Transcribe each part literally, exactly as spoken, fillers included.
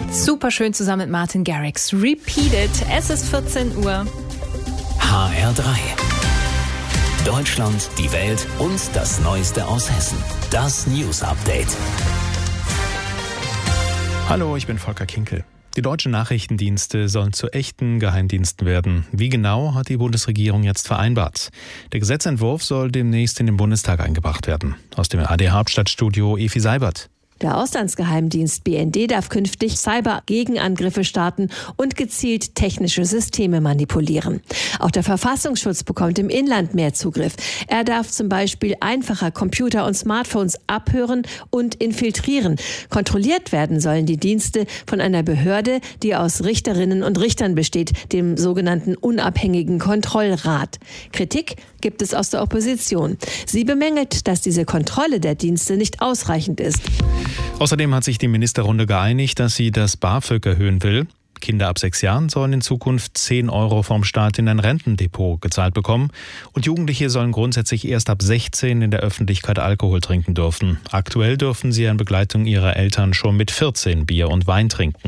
Super schön zusammen mit Martin Garrix. Repeated. Es ist vierzehn Uhr. H R drei. Deutschland, die Welt und das Neueste aus Hessen. Das News Update. Hallo, ich bin Volker Kinkel. Die deutschen Nachrichtendienste sollen zu echten Geheimdiensten werden. Wie genau, hat die Bundesregierung jetzt vereinbart. Der Gesetzentwurf soll demnächst in den Bundestag eingebracht werden. Aus dem A D Hauptstadtstudio Efi Seibert. Der Auslandsgeheimdienst B N D darf künftig Cyber-Gegenangriffe starten und gezielt technische Systeme manipulieren. Auch der Verfassungsschutz bekommt im Inland mehr Zugriff. Er darf zum Beispiel einfacher Computer und Smartphones abhören und infiltrieren. Kontrolliert werden sollen die Dienste von einer Behörde, die aus Richterinnen und Richtern besteht, dem sogenannten unabhängigen Kontrollrat. Kritik gibt es aus der Opposition. Sie bemängelt, dass diese Kontrolle der Dienste nicht ausreichend ist. Außerdem hat sich die Ministerrunde geeinigt, dass sie das BAföG erhöhen will. Kinder ab sechs Jahren sollen in Zukunft zehn Euro vom Staat in ein Rentendepot gezahlt bekommen. Und Jugendliche sollen grundsätzlich erst ab sechzehn in der Öffentlichkeit Alkohol trinken dürfen. Aktuell dürfen sie in Begleitung ihrer Eltern schon mit vierzehn Bier und Wein trinken.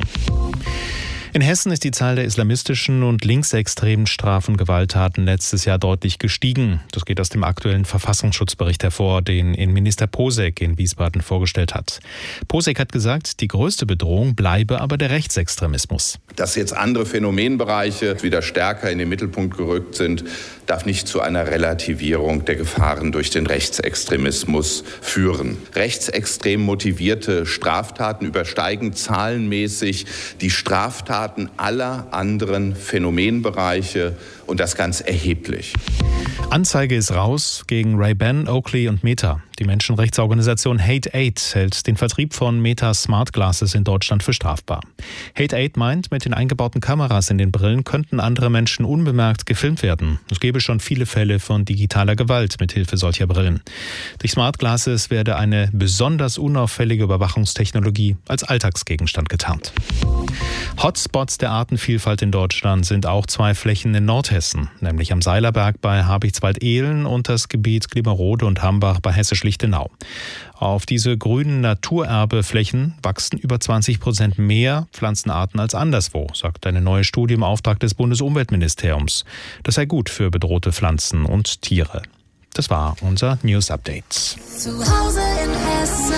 In Hessen ist die Zahl der islamistischen und linksextremen Straf- und Gewalttaten letztes Jahr deutlich gestiegen. Das geht aus dem aktuellen Verfassungsschutzbericht hervor, den Innenminister Posek in Wiesbaden vorgestellt hat. Posek hat gesagt, die größte Bedrohung bleibe aber der Rechtsextremismus. Dass jetzt andere Phänomenbereiche wieder stärker in den Mittelpunkt gerückt sind, darf nicht zu einer Relativierung der Gefahren durch den Rechtsextremismus führen. Rechtsextrem motivierte Straftaten übersteigen zahlenmäßig die Straftaten aller anderen Phänomenbereiche und das ganz erheblich. Anzeige ist raus gegen Ray-Ban, Oakley und Meta. Die Menschenrechtsorganisation Hate Aid hält den Vertrieb von Meta Smart Glasses in Deutschland für strafbar. Hate Aid meint, mit den eingebauten Kameras in den Brillen könnten andere Menschen unbemerkt gefilmt werden. Es gäbe schon viele Fälle von digitaler Gewalt mit Hilfe solcher Brillen. Durch Smart Glasses werde eine besonders unauffällige Überwachungstechnologie als Alltagsgegenstand getarnt. Hotspots der Artenvielfalt in Deutschland sind auch zwei Flächen in Nordhessen, nämlich am Seilerberg bei Habichtswald-Ehlen und das Gebiet Glimmerode und Hambach bei Hessisch-Lichtenau. Auf diese grünen Naturerbeflächen wachsen über zwanzig Prozent mehr Pflanzenarten als anderswo, sagt eine neue Studie im Auftrag des Bundesumweltministeriums. Das sei gut für bedrohte Pflanzen und Tiere. Das war unser News Update. Zu Hause in Hessen.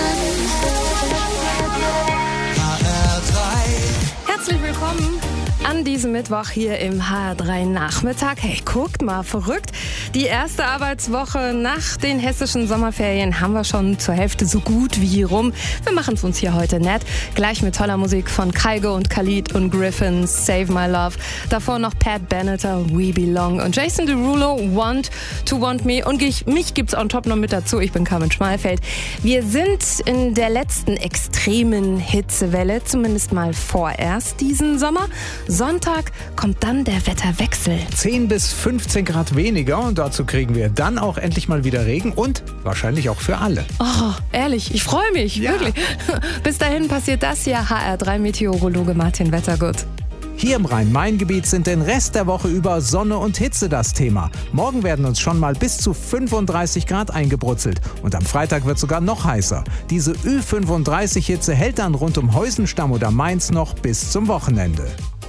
Herzlich willkommen an diesem Mittwoch hier im H R drei Nachmittag. Hey, guckt mal, verrückt. Die erste Arbeitswoche nach den hessischen Sommerferien haben wir schon zur Hälfte so gut wie rum. Wir machen es uns hier heute nett. Gleich mit toller Musik von Kygo und Khalid und Griffin, Save My Love. Davor noch Pat Benatar, We Belong und Jason Derulo, Want to Want Me. Und ich, mich gibt's on top noch mit dazu. Ich bin Carmen Schmalfeld. Wir sind in der letzten extremen Hitzewelle, zumindest mal vorerst diesen Sommer. Sonntag kommt dann der Wetterwechsel. zehn bis fünfzehn Grad weniger und dazu kriegen wir dann auch endlich mal wieder Regen und wahrscheinlich auch für alle. Oh, ehrlich, ich freue mich, ja. Wirklich. Bis dahin passiert das hier. H R drei Meteorologe Martin Wettergut. Hier im Rhein-Main-Gebiet sind den Rest der Woche über Sonne und Hitze das Thema. Morgen werden uns schon mal bis zu fünfunddreißig Grad eingebrutzelt und am Freitag wird sogar noch heißer. Diese Ü fünfunddreißig Hitze hält dann rund um Heusenstamm oder Mainz noch bis zum Wochenende.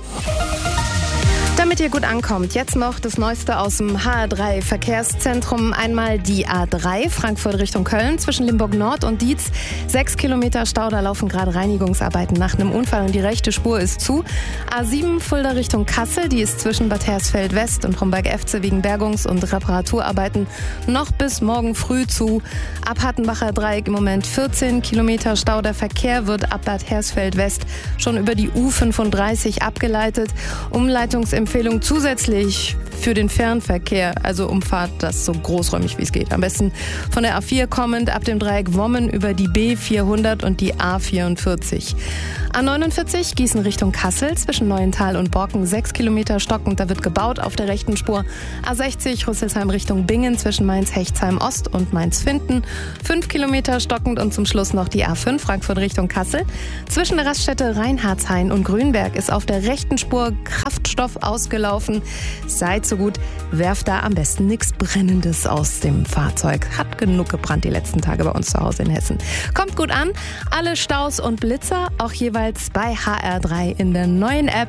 Damit ihr gut ankommt, jetzt noch das Neueste aus dem H R drei Verkehrszentrum. Einmal die A drei, Frankfurt Richtung Köln, zwischen Limburg Nord und Dietz. Sechs Kilometer Stau, da laufen gerade Reinigungsarbeiten nach einem Unfall und die rechte Spur ist zu. A sieben, Fulda Richtung Kassel, die ist zwischen Bad Hersfeld West und Homberg-Efze wegen Bergungs- und Reparaturarbeiten noch bis morgen früh zu. Ab Hattenbacher Dreieck im Moment vierzehn Kilometer Stau. Der Verkehr wird ab Bad Hersfeld West schon über die U fünfunddreißig abgeleitet. Umleitungsempfehlung zusätzlich für den Fernverkehr, also umfahrt das so großräumig wie es geht. Am besten von der A vier kommend ab dem Dreieck Wommen über die B vierhundert und die A vierundvierzig. A neunundvierzig Gießen Richtung Kassel zwischen Neuental und Borken sechs Kilometer stockend, da wird gebaut auf der rechten Spur. A sechzig Rüsselsheim Richtung Bingen zwischen Mainz-Hechtsheim Ost und Mainz-Finden fünf Kilometer stockend und zum Schluss noch die A fünf Frankfurt Richtung Kassel. Zwischen der Raststätte Reinhardshain und Grünberg ist auf der rechten Spur Kraftstoff aus ausgelaufen. Seid so gut, werft da am besten nichts Brennendes aus dem Fahrzeug. Hat genug gebrannt die letzten Tage bei uns zu Hause in Hessen. Kommt gut an, alle Staus und Blitzer auch jeweils bei H R drei in der neuen App.